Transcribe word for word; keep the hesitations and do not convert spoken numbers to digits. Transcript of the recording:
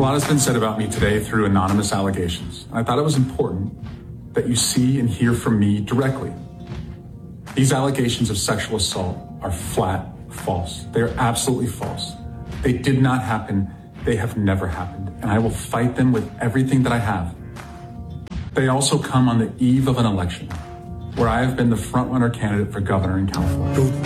lot has been said about me today through anonymous allegations. I thought it was important that you see and hear from me directly. These allegations of sexual assault are flat false. They are absolutely false. They did not happen. They have never happened. And I will fight them with everything that I have. They also come on the eve of an election where I have been the front-runner candidate for governor in California.